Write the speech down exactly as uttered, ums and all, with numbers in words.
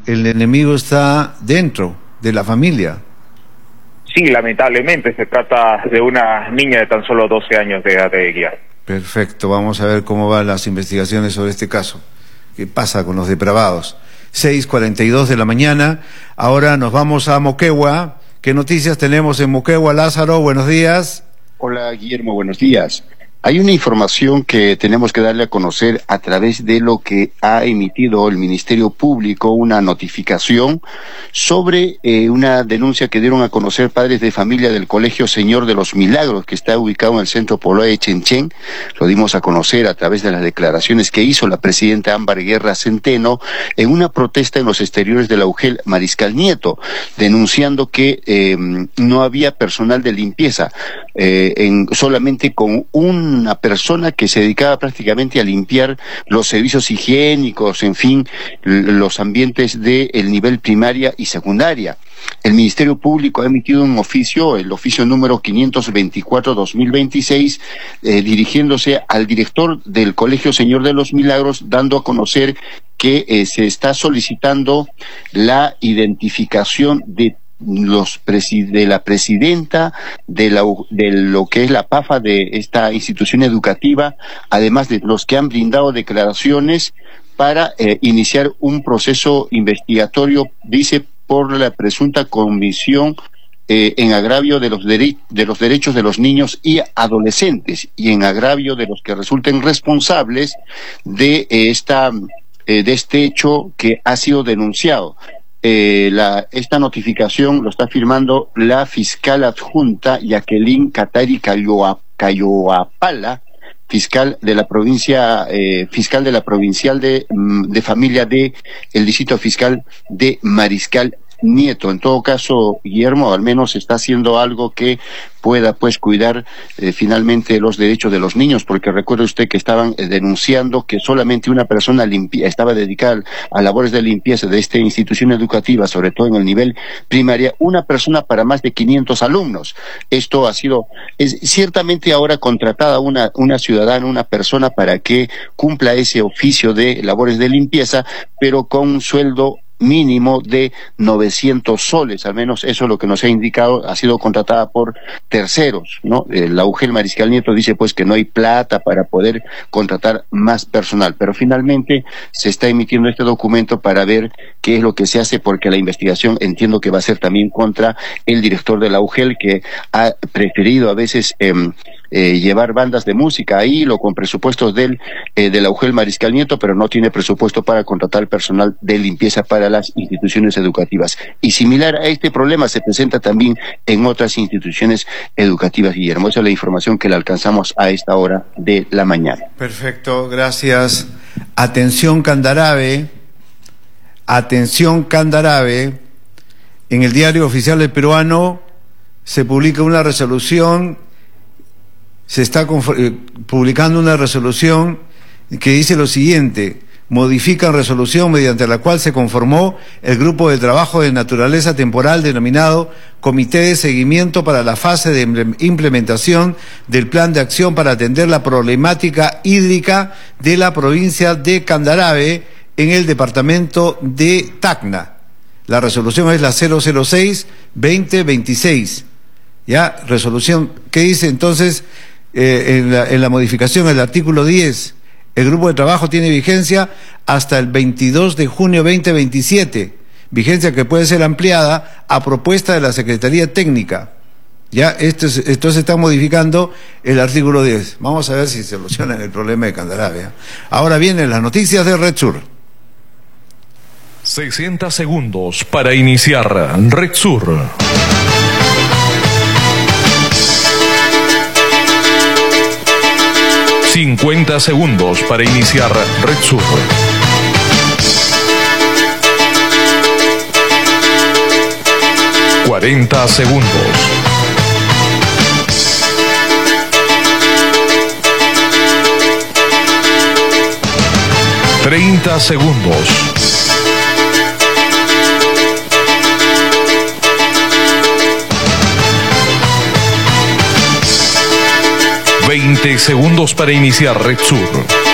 el enemigo está dentro de la familia. Sí, lamentablemente se trata de una niña de tan solo doce años de edad de guía. Perfecto, vamos a ver cómo van las investigaciones sobre este caso. ¿Qué pasa con los depravados? seis cuarenta y dos de la mañana, ahora nos vamos a Moquegua. ¿Qué noticias tenemos en Moquegua, Lázaro? Buenos días. Hola, Guillermo, buenos días. Hay una información que tenemos que darle a conocer a través de lo que ha emitido el Ministerio Público, una notificación sobre eh, una denuncia que dieron a conocer padres de familia del Colegio Señor de los Milagros, que está ubicado en el centro poblado de Chenchen. Lo dimos a conocer a través de las declaraciones que hizo la presidenta Ámbar Guerra Centeno en una protesta en los exteriores de la UGEL Mariscal Nieto, denunciando que eh, no había personal de limpieza, eh, en, solamente con un una persona que se dedicaba prácticamente a limpiar los servicios higiénicos, en fin, los ambientes del nivel primaria y secundaria. El Ministerio Público ha emitido un oficio, el oficio número quinientos veinticuatro guión dos mil veintiséis, eh, dirigiéndose al director del Colegio Señor de los Milagros, dando a conocer que eh, se está solicitando la identificación de los presi de la presidenta de, la, de lo que es la P A F A de esta institución educativa, además de los que han brindado declaraciones para eh, iniciar un proceso investigatorio, dice, por la presunta comisión eh, en agravio de los, de los derechos de los niños y adolescentes y en agravio de los que resulten responsables de eh, esta eh, de este hecho que ha sido denunciado. Eh, la, esta notificación lo está firmando la fiscal adjunta Jacqueline Catari Cayoapala, fiscal de la provincia, eh, fiscal de la provincial de, de familia de el distrito fiscal de Mariscal Nieto. En todo caso, Guillermo, al menos está haciendo algo que pueda pues cuidar eh, finalmente los derechos de los niños, porque recuerde usted que estaban eh, denunciando que solamente una persona limpia, estaba dedicada a labores de limpieza de esta institución educativa, sobre todo en el nivel primaria, una persona para más de quinientos alumnos. Esto ha sido, es ciertamente ahora contratada una, una ciudadana, una persona para que cumpla ese oficio de labores de limpieza, pero con un sueldo mínimo de novecientos soles, al menos eso es lo que nos ha indicado. Ha sido contratada por terceros, ¿no? Eh, la UGEL Mariscal Nieto dice pues que no hay plata para poder contratar más personal, pero finalmente se está emitiendo este documento para ver qué es lo que se hace, porque la investigación entiendo que va a ser también contra el director de la UGEL, que ha preferido a veces eh, eh, llevar bandas de música ahí, lo con presupuestos del, eh, de la UGEL Mariscal Nieto, pero no tiene presupuesto para contratar personal de limpieza para las instituciones educativas. Y similar a este problema se presenta también en otras instituciones educativas, Guillermo. Esa es la información que le alcanzamos a esta hora de la mañana. Perfecto, gracias. Atención Candarave, atención Candarave, en el Diario Oficial del Peruano se publica una resolución, se está publicando una resolución que dice lo siguiente: modifican resolución mediante la cual se conformó el grupo de trabajo de naturaleza temporal denominado Comité de Seguimiento para la fase de implementación del Plan de Acción para atender la problemática hídrica de la provincia de Candarave en el departamento de Tacna. La resolución es la cero cero seis veinte veintiséis. Ya, resolución, ¿qué dice entonces eh, en, la, en la modificación del artículo diez? El grupo de trabajo tiene vigencia hasta el veintidós de junio veinte veintisiete, vigencia que puede ser ampliada a propuesta de la Secretaría Técnica. Ya, esto, es, esto se está modificando el artículo diez. Vamos a ver si solucionan el problema de Candarave, ¿eh? Ahora vienen las noticias de Red Sur. sesenta segundos para iniciar Red Sur. cincuenta segundos para iniciar Red Sur. cuarenta segundos. treinta segundos. veinte segundos para iniciar Red Sur.